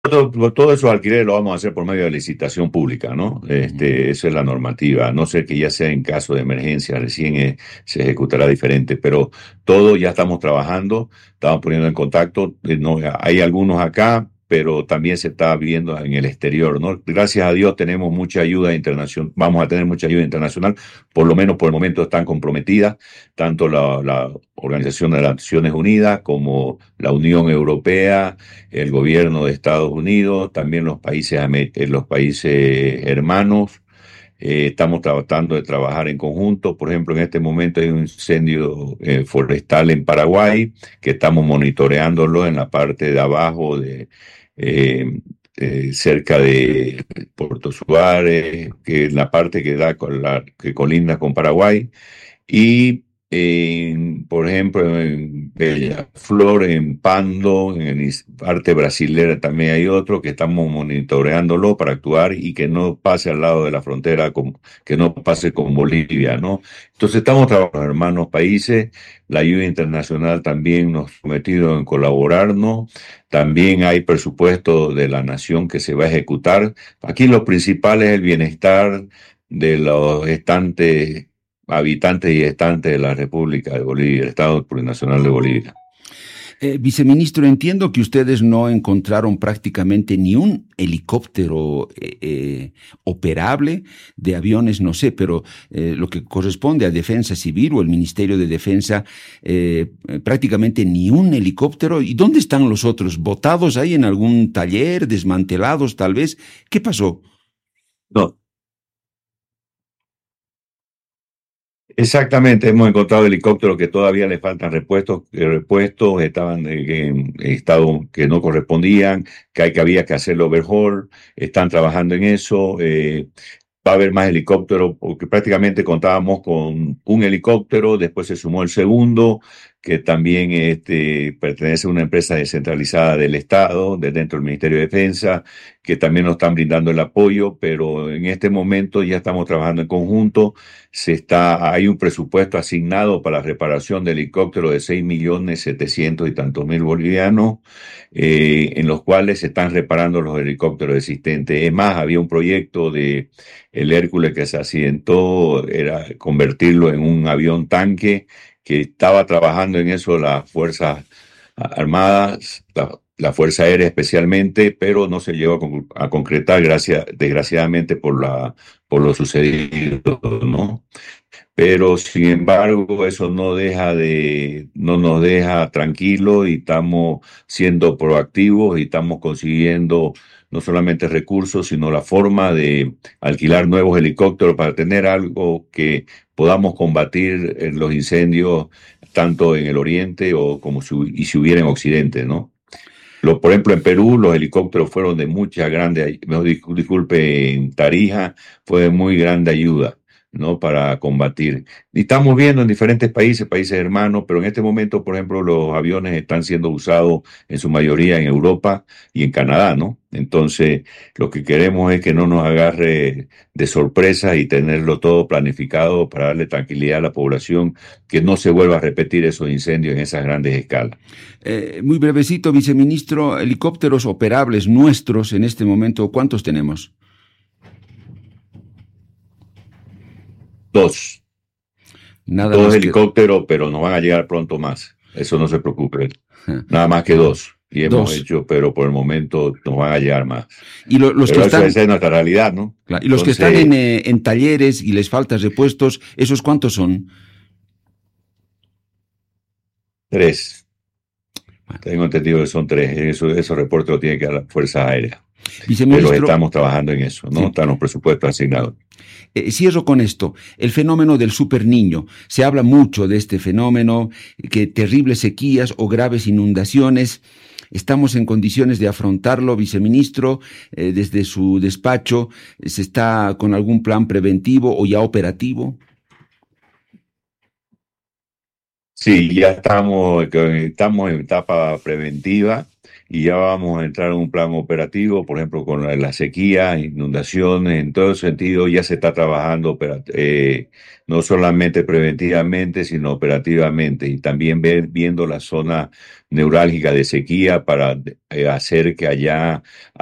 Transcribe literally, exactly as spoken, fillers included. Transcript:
Todo, todo esos alquileres lo vamos a hacer por medio de licitación pública, ¿no? Mm. Este, esa es la normativa, a no ser que ya sea en caso de emergencia, recién eh, se ejecutará diferente, pero todo ya estamos trabajando, estamos poniendo en contacto, eh, no, hay algunos acá, pero también se está viendo en el exterior, ¿no? Gracias a Dios tenemos mucha ayuda internacional, vamos a tener mucha ayuda internacional, por lo menos por el momento están comprometidas, tanto la, la Organización de las Naciones Unidas como la Unión Europea, el gobierno de Estados Unidos, también los países, eh, los países hermanos. Eh, estamos tratando de trabajar en conjunto. Por ejemplo, en este momento hay un incendio eh, forestal en Paraguay que estamos monitoreándolo en la parte de abajo de eh, eh, cerca de Puerto Suárez, que es la parte que da con la que colinda con Paraguay. Y, en, por ejemplo, en Bellaflor, en Pando, en el parte brasilera también hay otro que estamos monitoreándolo para actuar y que no pase al lado de la frontera, con, que no pase con Bolivia, ¿no? Entonces estamos trabajando, hermanos países, la ayuda internacional también nos ha prometido en colaborarnos, también hay presupuesto de la nación que se va a ejecutar. Aquí lo principal es el bienestar de los estantes habitantes y estantes de la República de Bolivia, el Estado Plurinacional de Bolivia. Eh, viceministro, entiendo que ustedes no encontraron prácticamente ni un helicóptero eh, eh, operable de aviones, no sé, pero eh, lo que corresponde a Defensa Civil o el Ministerio de Defensa, eh, prácticamente ni un helicóptero. ¿Y dónde están los otros? ¿Botados ahí en algún taller, desmantelados tal vez? ¿Qué pasó? No, exactamente, hemos encontrado helicópteros que todavía le faltan repuestos, que repuestos estaban en estado que no correspondían, que, hay, que había que hacerlo overhaul, están trabajando en eso. Eh, va a haber más helicópteros, porque prácticamente contábamos con un helicóptero, después se sumó el segundo, que también este, pertenece a una empresa descentralizada del Estado, de dentro del Ministerio de Defensa, que también nos están brindando el apoyo, pero en este momento ya estamos trabajando en conjunto, se está, hay un presupuesto asignado para la reparación de helicópteros de seis millones setecientos y tantos mil bolivianos, eh, en los cuales se están reparando los helicópteros existentes. Es más, había un proyecto de el Hércules que se accidentó, era convertirlo en un avión tanque, que estaba trabajando en eso las Fuerzas Armadas, la, la Fuerza Aérea especialmente, pero no se llegó a, con- a concretar, gracias, desgraciadamente, por la, por lo sucedido, ¿no? Pero sin embargo, eso no deja de, no nos deja tranquilos y estamos siendo proactivos y estamos consiguiendo no solamente recursos, sino la forma de alquilar nuevos helicópteros para tener algo que podamos combatir eh, los incendios tanto en el oriente o como si, y si hubiera en occidente, ¿no? Lo, por ejemplo, en Perú los helicópteros fueron de mucha grande, ay- mejor dis- disculpe, en Tarija fue de muy grande ayuda, ¿no? Para combatir. Y estamos viendo en diferentes países, países hermanos, pero en este momento, por ejemplo, los aviones están siendo usados en su mayoría en Europa y en Canadá, ¿no? Entonces, lo que queremos es que no nos agarre de sorpresa y tenerlo todo planificado para darle tranquilidad a la población, que no se vuelva a repetir esos incendios en esas grandes escalas. Eh, muy brevecito, viceministro, helicópteros operables nuestros en este momento, ¿cuántos tenemos? Dos. Nada Dos más que helicópteros, pero nos van a llegar pronto más. Eso no se preocupe. Nada más que dos. Y hemos dos. hecho, pero por el momento nos van a llegar más. Y lo- los que Pero eso, están, esa es nuestra realidad, ¿no? claro, y los que están en, Entonces, eh, en talleres y les falta repuestos, ¿esos cuántos son? tres. Bueno, Tengo entendido que son tres. Eso, esos reportes los tiene que dar la Fuerza Aérea. Pero viceministro, estamos trabajando en eso, ¿no? sí, Están los presupuestos asignados. eh, cierro con esto. El fenómeno del superniño. Se habla mucho de este fenómeno, que terribles sequías o graves inundaciones. ¿Estamos en condiciones de afrontarlo, viceministro? Eh, desde su despacho, ¿se está con algún plan preventivo o ya operativo? Sí, ya estamos, estamos en etapa preventiva. y ya vamos a entrar en un plan operativo, por ejemplo, con la, la sequía, inundaciones, en todo sentido ya se está trabajando opera- eh, no solamente preventivamente, sino operativamente, y también ver, viendo la zona neurálgica de sequía para eh, hacer que allá